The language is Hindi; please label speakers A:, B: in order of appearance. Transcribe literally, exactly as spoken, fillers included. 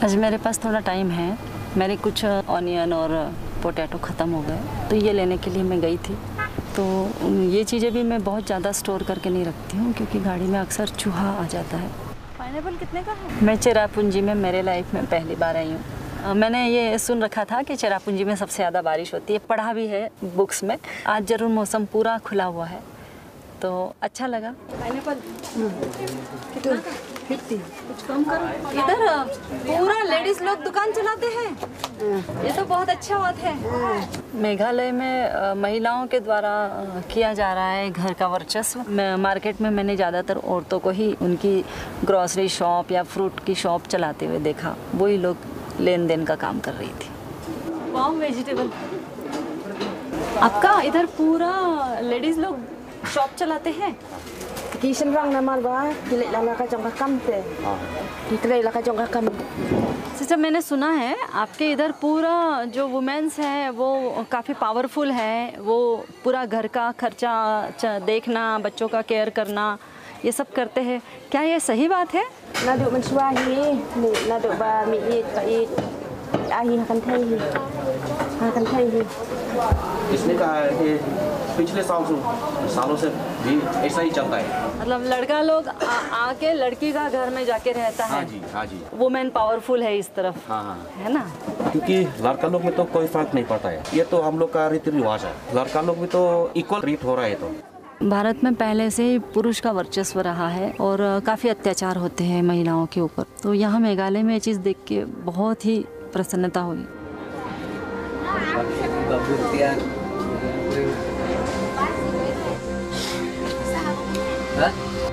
A: आज मेरे पास थोड़ा टाइम है। मेरे कुछ ऑनियन और पोटैटो ख़त्म हो गए तो ये लेने के लिए मैं गई थी। तो ये चीज़ें भी मैं बहुत ज़्यादा स्टोर करके नहीं रखती हूँ क्योंकि गाड़ी में अक्सर चूहा आ जाता है।
B: पाइनएप्पल कितने का है?
A: मैं चेरापूंजी में मेरे लाइफ में पहली बार आई हूँ। मैंने ये सुन रखा था कि चेरापूंजी में सबसे ज़्यादा बारिश होती है, पढ़ा भी है बुक्स में। आज ज़रूर मौसम पूरा खुला हुआ है तो अच्छा लगा।
B: पाइनएप्पल कितना का? फिफ्टी। कुछ कम करो। इधर पूरा लेडीज लोग दुकान चलाते हैं, ये तो बहुत अच्छा बात है।
A: मेघालय में महिलाओं के द्वारा किया जा रहा है घर का वर्चस्व। मार्केट में मैंने ज़्यादातर औरतों को ही उनकी ग्रॉसरी शॉप या फ्रूट की शॉप चलाते हुए देखा। वही लोग लेन देन का काम कर रही थी।
B: वाह, वेजिटेबल। आपका इधर पूरा लेडीज लोग शॉप चलाते हैं?
C: Kisan rang naman ba? Dili lang ka jong kakam te. Dili lang ka jong kakam.
A: Sister, मैंने सुना है आपके इधर पूरा जो वुमेन्स है वो काफ़ी पावरफुल है, वो पूरा घर का खर्चा देखना, बच्चों का केयर करना, ये सब करते हैं। क्या ये सही बात है?
C: Na do mensuahi, na do ba mi it pa it. Ahi hakan thai hi. Hakan thai hi.
D: इसने कहा है कि पिछले साल सालों से भी ऐसा ही चलता है।
A: मतलब लड़का लोग आ, आके लड़की का घर में जाके रहता है।
D: हाँ जी, हाँ जी।
A: वुमेन पावरफुल है इस तरफ।
D: हाँ हाँ,
A: है ना?
D: क्योंकि लड़का लोग में तो कोई फर्क नहीं पड़ता है। ये तो हम लोग का रीति रिवाज है। लड़का लोग भी तो इक्वल ट्रीट हो रहा है। तो
A: भारत में पहले से ही पुरुष का वर्चस्व रहा है और काफ़ी अत्याचार होते हैं महिलाओं के ऊपर। तो यहाँ मेघालय में ये चीज़ देख के बहुत ही प्रसन्नता हुई।
E: Hah?